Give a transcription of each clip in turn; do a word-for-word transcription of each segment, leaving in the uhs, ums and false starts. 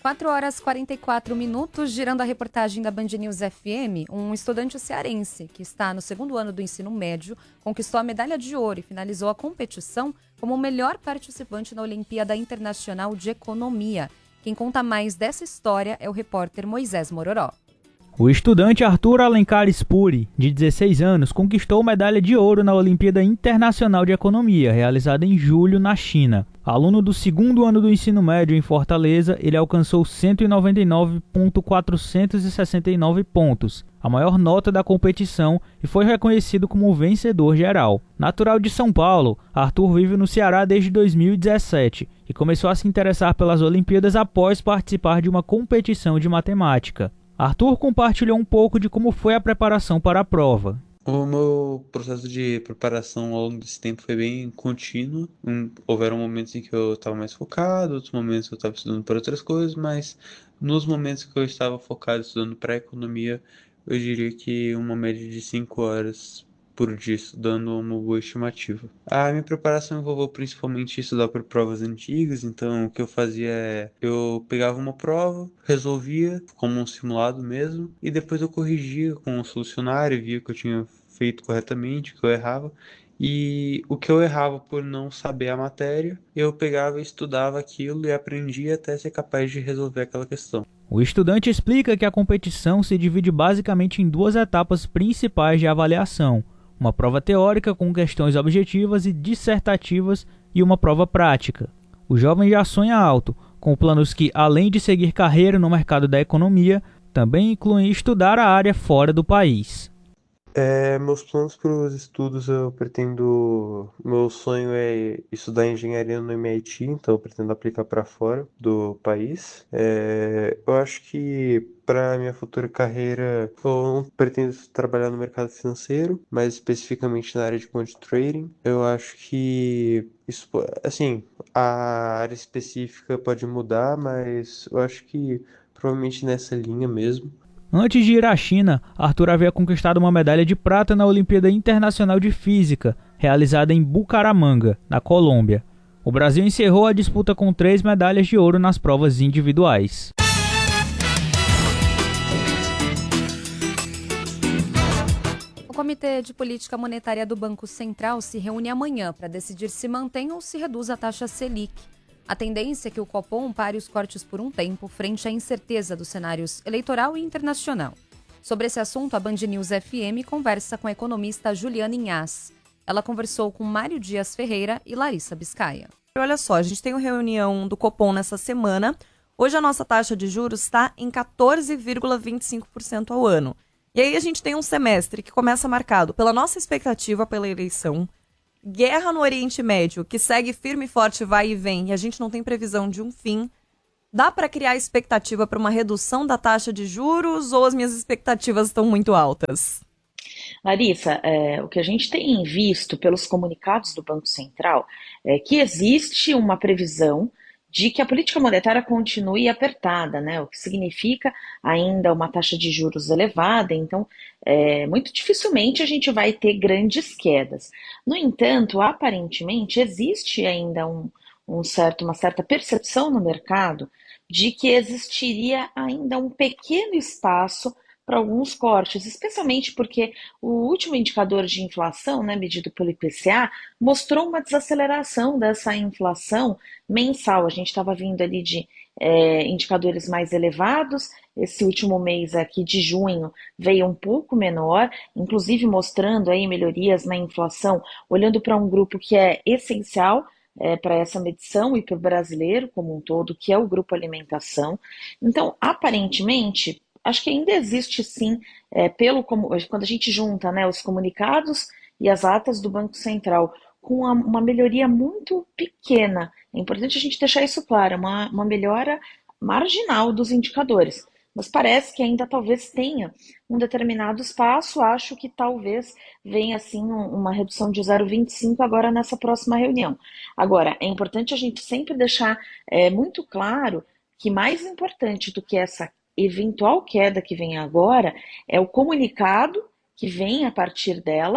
quatro horas e quarenta e quatro minutos, girando a reportagem da Band News F M, um estudante cearense que está no segundo ano do ensino médio conquistou a medalha de ouro e finalizou a competição como o melhor participante na Olimpíada Internacional de Economia. Quem conta mais dessa história é o repórter Moisés Mororó. O estudante Arthur Alencar Spuri, de dezesseis anos, conquistou medalha de ouro na Olimpíada Internacional de Economia, realizada em julho na China. Aluno do segundo ano do ensino médio em Fortaleza, ele alcançou cento e noventa e nove vírgula quatrocentos e sessenta e nove pontos, a maior nota da competição, e foi reconhecido como o vencedor geral. Natural de São Paulo, Arthur vive no Ceará desde dois mil e dezessete e começou a se interessar pelas Olimpíadas após participar de uma competição de matemática. Arthur compartilhou um pouco de como foi a preparação para a prova. O meu processo de preparação ao longo desse tempo foi bem contínuo. Um, houveram momentos em que eu estava mais focado, outros momentos eu estava estudando para outras coisas, mas nos momentos que eu estava focado estudando para economia, eu diria que uma média de cinco horas por dia estudando uma boa estimativa. A minha preparação envolveu principalmente estudar por provas antigas, então o que eu fazia é, eu pegava uma prova, resolvia como um simulado mesmo, e depois eu corrigia com o solucionário, via que eu tinha feito corretamente, que eu errava, e o que eu errava por não saber a matéria, eu pegava e estudava aquilo e aprendia até ser capaz de resolver aquela questão. O estudante explica que a competição se divide basicamente em duas etapas principais de avaliação: uma prova teórica com questões objetivas e dissertativas e uma prova prática. O jovem já sonha alto, com planos que, além de seguir carreira no mercado da economia, também incluem estudar a área fora do país. É, meus planos para os estudos, eu pretendo... Meu sonho é estudar engenharia no M I T, então eu pretendo aplicar para fora do país. É, eu acho que para minha futura carreira, eu não pretendo trabalhar no mercado financeiro, mas especificamente na área de quant trading. Eu acho que isso, assim, a área específica pode mudar, mas eu acho que provavelmente nessa linha mesmo. Antes de ir à China, Arthur havia conquistado uma medalha de prata na Olimpíada Internacional de Física, realizada em Bucaramanga, na Colômbia. O Brasil encerrou a disputa com três medalhas de ouro nas provas individuais. O Comitê de Política Monetária do Banco Central se reúne amanhã para decidir se mantém ou se reduz a taxa Selic. A tendência é que o Copom pare os cortes por um tempo frente à incerteza dos cenários eleitoral e internacional. Sobre esse assunto, a Band News F M conversa com a economista Juliana Inhas. Ela conversou com Mário Dias Ferreira e Larissa Biscaia. Olha só, a gente tem uma reunião do Copom nessa semana. Hoje a nossa taxa de juros está em quatorze vírgula vinte e cinco por cento ao ano. E aí a gente tem um semestre que começa marcado pela nossa expectativa pela eleição, guerra no Oriente Médio, que segue firme e forte, vai e vem, e a gente não tem previsão de um fim. Dá para criar expectativa para uma redução da taxa de juros ou as minhas expectativas estão muito altas? Larissa, é, o que a gente tem visto pelos comunicados do Banco Central é que existe uma previsão de que a política monetária continue apertada, né? O que significa ainda uma taxa de juros elevada, então é, muito dificilmente a gente vai ter grandes quedas. No entanto, aparentemente existe ainda um, um certo, uma certa percepção no mercado de que existiria ainda um pequeno espaço para alguns cortes, especialmente porque o último indicador de inflação, né, medido pelo I P C A, mostrou uma desaceleração dessa inflação mensal. A gente estava vindo ali de é, indicadores mais elevados, esse último mês aqui de junho veio um pouco menor, inclusive mostrando aí melhorias na inflação, olhando para um grupo que é essencial é, para essa medição e para o brasileiro como um todo, que é o grupo alimentação. Então, aparentemente, acho que ainda existe sim, é, pelo, quando a gente junta, né, os comunicados e as atas do Banco Central, com uma, uma melhoria muito pequena. É importante a gente deixar isso claro, uma, uma melhora marginal dos indicadores. Mas parece que ainda talvez tenha um determinado espaço, acho que talvez venha assim uma redução de zero vírgula vinte e cinco agora nessa próxima reunião. Agora, é importante a gente sempre deixar é, muito claro que mais importante do que essa eventual queda que vem agora é o comunicado que vem a partir dela,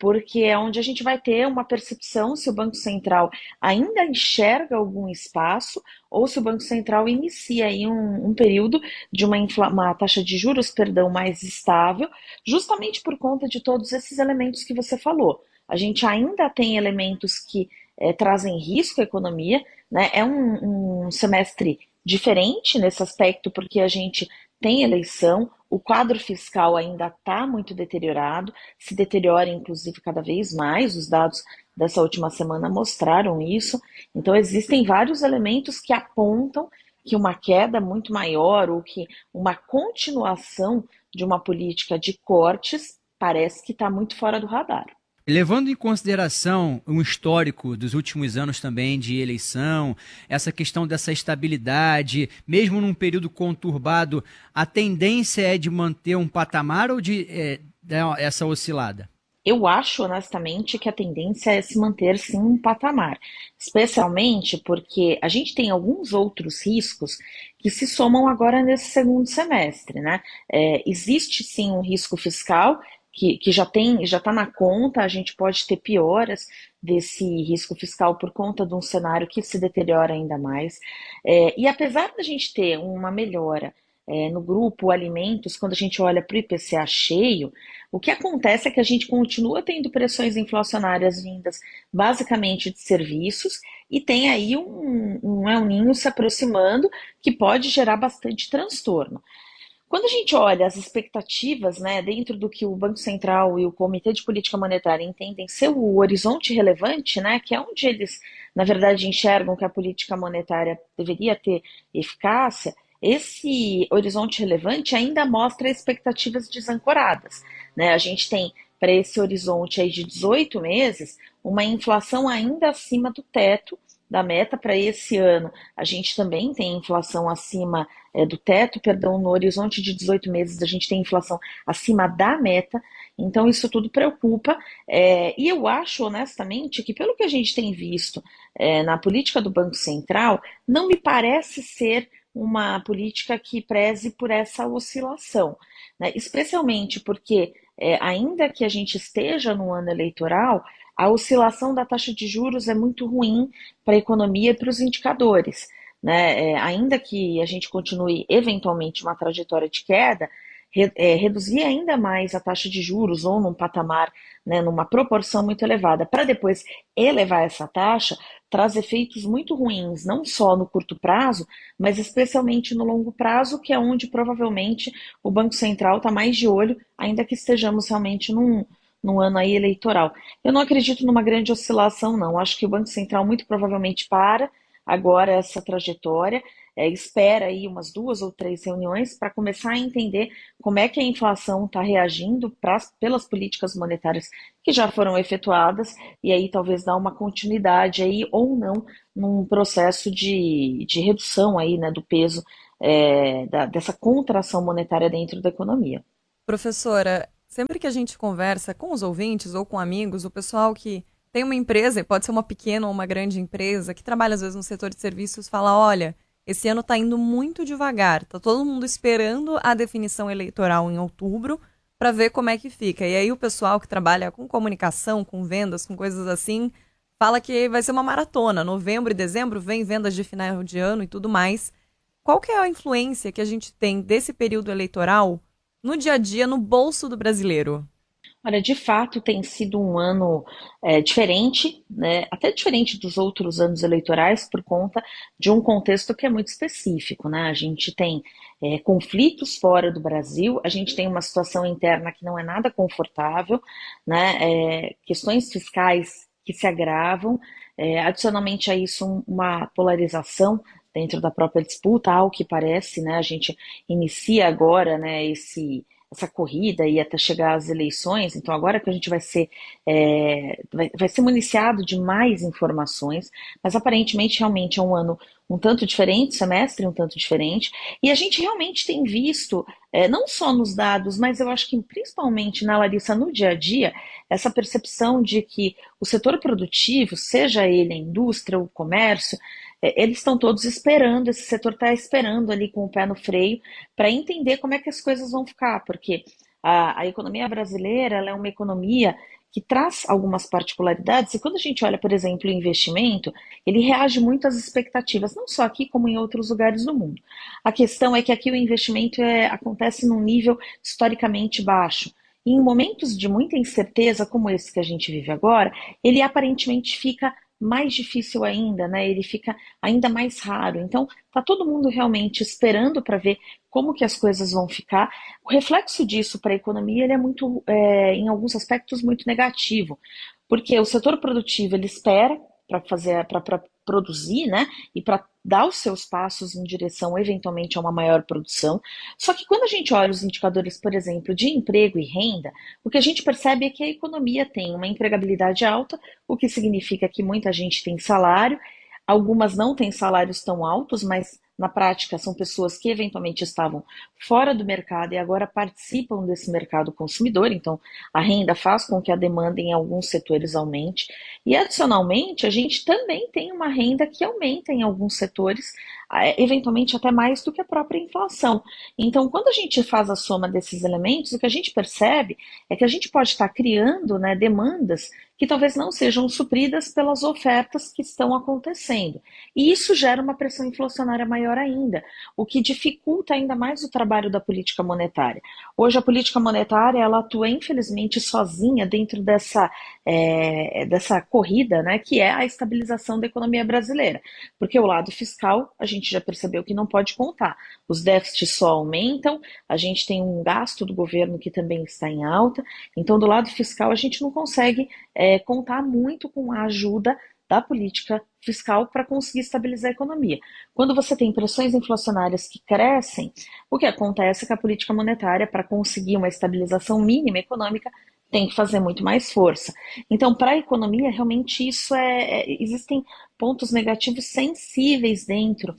porque é onde a gente vai ter uma percepção se o Banco Central ainda enxerga algum espaço ou se o Banco Central inicia aí um, um período de uma, infla, uma taxa de juros, perdão, mais estável, justamente por conta de todos esses elementos que você falou. A gente ainda tem elementos que é, trazem risco à economia, né? É um, um semestre diferente nesse aspecto, porque a gente tem eleição, o quadro fiscal ainda está muito deteriorado, se deteriora inclusive cada vez mais, os dados dessa última semana mostraram isso, então existem vários elementos que apontam que uma queda muito maior ou que uma continuação de uma política de cortes parece que está muito fora do radar. Levando em consideração um histórico dos últimos anos também de eleição, essa questão dessa estabilidade, mesmo num período conturbado, a tendência é de manter um patamar ou de é, dar essa oscilada? Eu acho, honestamente, que a tendência é se manter, sim, um patamar. Especialmente porque a gente tem alguns outros riscos que se somam agora nesse segundo semestre, né? É, existe, sim, um risco fiscal que, que já tem, já está na conta, a gente pode ter pioras desse risco fiscal por conta de um cenário que se deteriora ainda mais. É, e apesar da gente ter uma melhora é, no grupo alimentos, quando a gente olha para o I P C A cheio, o que acontece é que a gente continua tendo pressões inflacionárias vindas basicamente de serviços e tem aí um, um El Niño se aproximando que pode gerar bastante transtorno. Quando a gente olha as expectativas, né, dentro do que o Banco Central e o Comitê de Política Monetária entendem ser o horizonte relevante, né, que é onde eles, na verdade, enxergam que a política monetária deveria ter eficácia, esse horizonte relevante ainda mostra expectativas desancoradas, né? A gente tem, para esse horizonte aí de dezoito meses, uma inflação ainda acima do teto da meta. Para esse ano. A gente também tem inflação acima é, do teto, perdão, no horizonte de dezoito meses a gente tem inflação acima da meta, então isso tudo preocupa, é, e eu acho honestamente que pelo que a gente tem visto é, na política do Banco Central, não me parece ser uma política que preze por essa oscilação, né? Especialmente porque é, ainda que a gente esteja no ano eleitoral, a oscilação da taxa de juros é muito ruim para a economia e para os indicadores, né? É, ainda que a gente continue eventualmente uma trajetória de queda, re, é, reduzir ainda mais a taxa de juros ou num patamar, né, numa proporção muito elevada, para depois elevar essa taxa, traz efeitos muito ruins, não só no curto prazo, mas especialmente no longo prazo, que é onde provavelmente o Banco Central está mais de olho, ainda que estejamos realmente num, num ano aí eleitoral. Eu não acredito numa grande oscilação, não. Acho que o Banco Central muito provavelmente para agora essa trajetória, é, espera aí umas duas ou três reuniões para começar a entender como é que a inflação está reagindo pra, pelas políticas monetárias que já foram efetuadas e aí talvez dar uma continuidade aí ou não num processo de, de redução aí, né, do peso é, da, dessa contração monetária dentro da economia. Professora, sempre que a gente conversa com os ouvintes ou com amigos, o pessoal que tem uma empresa, pode ser uma pequena ou uma grande empresa, que trabalha às vezes no setor de serviços, fala, olha, esse ano está indo muito devagar, está todo mundo esperando a definição eleitoral em outubro para ver como é que fica. E aí o pessoal que trabalha com comunicação, com vendas, com coisas assim, fala que vai ser uma maratona. Novembro e dezembro vem vendas de final de ano e tudo mais. Qual que é a influência que a gente tem desse período eleitoral no dia a dia, no bolso do brasileiro? Olha, de fato tem sido um ano é, diferente, né? Até diferente dos outros anos eleitorais por conta de um contexto que é muito específico, né? A gente tem é, conflitos fora do Brasil, a gente tem uma situação interna que não é nada confortável, né? É, questões fiscais que se agravam, é, adicionalmente a isso uma polarização dentro da própria disputa, ao que parece, né? A gente inicia agora, né, esse... essa corrida e até chegar às eleições, então agora que a gente vai ser, é, vai, vai ser municiado de mais informações, mas aparentemente realmente é um ano um tanto diferente, semestre um tanto diferente, e a gente realmente tem visto, é, não só nos dados, mas eu acho que principalmente na Larissa, no dia a dia, essa percepção de que o setor produtivo, seja ele a indústria, o comércio, eles estão todos esperando, esse setor está esperando ali com o pé no freio para entender como é que as coisas vão ficar, porque a, a economia brasileira ela é uma economia que traz algumas particularidades, e quando a gente olha, por exemplo, o investimento, ele reage muito às expectativas, não só aqui, como em outros lugares do mundo. A questão é que aqui o investimento é, acontece num nível historicamente baixo, e em momentos de muita incerteza, como esse que a gente vive agora, ele aparentemente fica mais difícil ainda, né? Ele fica ainda mais raro. Então, tá todo mundo realmente esperando para ver como que as coisas vão ficar. O reflexo disso para a economia ele é muito, é, em alguns aspectos, muito negativo, porque o setor produtivo ele espera para fazer, para produzir, né? E para dar os seus passos em direção, eventualmente, a uma maior produção. Só que quando a gente olha os indicadores, por exemplo, de emprego e renda, o que a gente percebe é que a economia tem uma empregabilidade alta, o que significa que muita gente tem salário, algumas não têm salários tão altos, mas na prática são pessoas que eventualmente estavam fora do mercado e agora participam desse mercado consumidor, então a renda faz com que a demanda em alguns setores aumente e adicionalmente a gente também tem uma renda que aumenta em alguns setores, eventualmente até mais do que a própria inflação. Então quando a gente faz a soma desses elementos, o que a gente percebe é que a gente pode estar criando, né, demandas que talvez não sejam supridas pelas ofertas que estão acontecendo. E isso gera uma pressão inflacionária maior ainda, o que dificulta ainda mais o trabalho da política monetária. Hoje a política monetária ela atua infelizmente sozinha dentro dessa, é, dessa corrida, né, que é a estabilização da economia brasileira. Porque o lado fiscal a gente já percebeu que não pode contar. Os déficits só aumentam, a gente tem um gasto do governo que também está em alta, então do lado fiscal a gente não consegue é, contar muito com a ajuda da política fiscal para conseguir estabilizar a economia. Quando você tem pressões inflacionárias que crescem, o que acontece é que a política monetária, para conseguir uma estabilização mínima econômica, tem que fazer muito mais força. Então, para a economia, realmente isso é, é, existem pontos negativos sensíveis dentro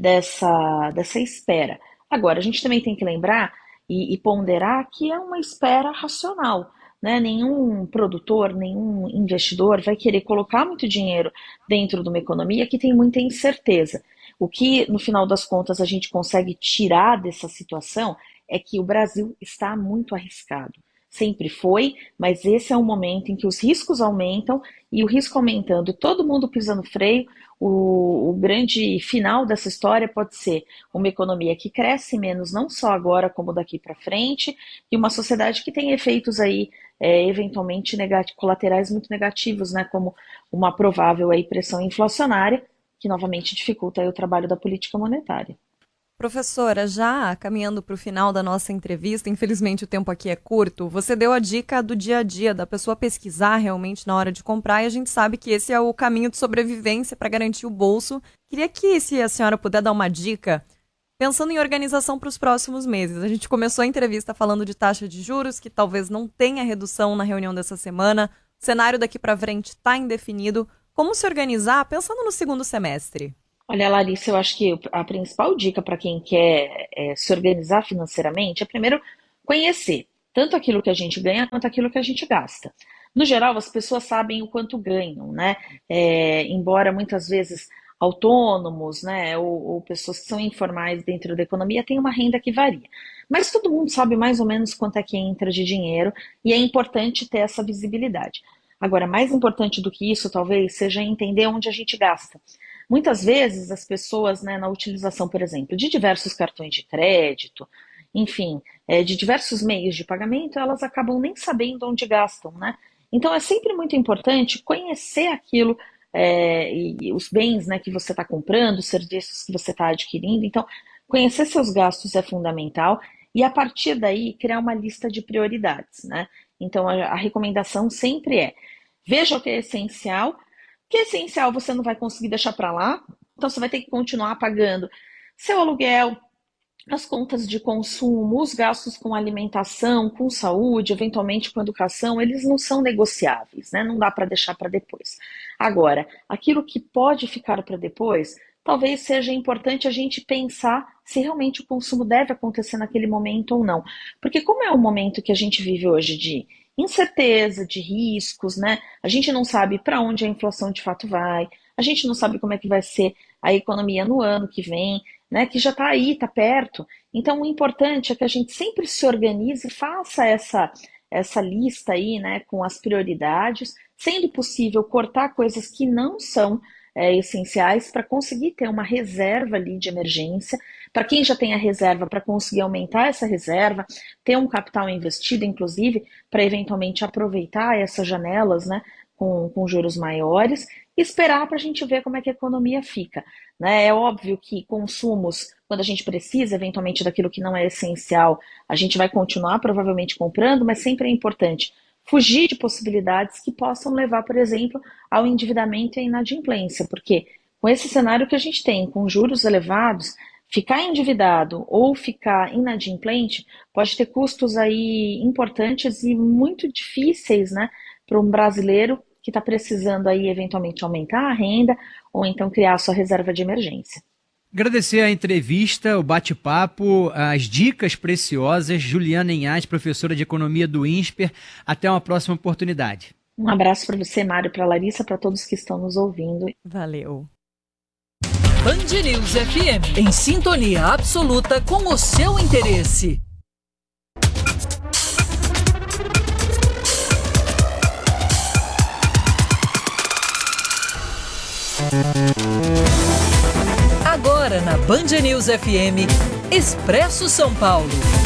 dessa, dessa espera. Agora, a gente também tem que lembrar e, e ponderar que é uma espera racional. Né? Nenhum produtor, nenhum investidor vai querer colocar muito dinheiro dentro de uma economia que tem muita incerteza. O que, no final das contas, a gente consegue tirar dessa situação é que o Brasil está muito arriscado. Sempre foi, mas esse é um momento em que os riscos aumentam e o risco aumentando, todo mundo pisando freio, o, o grande final dessa história pode ser uma economia que cresce menos, não só agora como daqui para frente, e uma sociedade que tem efeitos aí, é, eventualmente negati- colaterais muito negativos, né, como uma provável aí pressão inflacionária, que novamente dificulta aí o trabalho da política monetária. Professora, já caminhando para o final da nossa entrevista, infelizmente o tempo aqui é curto, você deu a dica do dia a dia, da pessoa pesquisar realmente na hora de comprar, e a gente sabe que esse é o caminho de sobrevivência para garantir o bolso. Queria que, se a senhora puder dar uma dica, pensando em organização para os próximos meses. A gente começou a entrevista falando de taxa de juros, que talvez não tenha redução na reunião dessa semana, o cenário daqui para frente está indefinido. Como se organizar pensando no segundo semestre? Olha, Larissa, eu acho que a principal dica para quem quer é, se organizar financeiramente é primeiro conhecer tanto aquilo que a gente ganha quanto aquilo que a gente gasta. No geral, as pessoas sabem o quanto ganham, né? É, embora muitas vezes autônomos, né, ou, ou pessoas que são informais dentro da economia tenham uma renda que varia. Mas todo mundo sabe mais ou menos quanto é que entra de dinheiro e é importante ter essa visibilidade. Agora, mais importante do que isso, talvez, seja entender onde a gente gasta. Muitas vezes as pessoas, né, na utilização, por exemplo, de diversos cartões de crédito, enfim, é, de diversos meios de pagamento, elas acabam nem sabendo onde gastam, né? Então é sempre muito importante conhecer aquilo, é, e, e os bens, né, que você está comprando, os serviços que você está adquirindo. Então, conhecer seus gastos é fundamental e a partir daí criar uma lista de prioridades, né? Então a, a recomendação sempre é, veja o que é essencial. O que é essencial você não vai conseguir deixar para lá, então você vai ter que continuar pagando seu aluguel, as contas de consumo, os gastos com alimentação, com saúde, eventualmente com educação, eles não são negociáveis, né? Não dá para deixar para depois. Agora, aquilo que pode ficar para depois, talvez seja importante a gente pensar se realmente o consumo deve acontecer naquele momento ou não. Porque como é um momento que a gente vive hoje de incerteza, de riscos, né? A gente não sabe para onde a inflação de fato vai, a gente não sabe como é que vai ser a economia no ano que vem, né? Que já está aí, está perto. Então, o importante é que a gente sempre se organize e faça essa, essa lista aí, né, com as prioridades, sendo possível cortar coisas que não são é, essenciais para conseguir ter uma reserva ali de emergência. Para quem já tem a reserva, para conseguir aumentar essa reserva, ter um capital investido, inclusive, para eventualmente aproveitar essas janelas, né, com, com juros maiores, e esperar para a gente ver como é que a economia fica. Né? É óbvio que consumos, quando a gente precisa, eventualmente, daquilo que não é essencial, a gente vai continuar provavelmente comprando, mas sempre é importante fugir de possibilidades que possam levar, por exemplo, ao endividamento e à inadimplência, porque com esse cenário que a gente tem, com juros elevados, ficar endividado ou ficar inadimplente pode ter custos aí importantes e muito difíceis, né, para um brasileiro que está precisando aí eventualmente aumentar a renda ou então criar a sua reserva de emergência. Agradecer a entrevista, o bate-papo, as dicas preciosas. Juliana Inhas, professora de Economia do INSPER. Até uma próxima oportunidade. Um abraço para você, Mário, para a Larissa, para todos que estão nos ouvindo. Valeu. Band News F M, em sintonia absoluta com o seu interesse. Agora na Band News F M, Expresso São Paulo.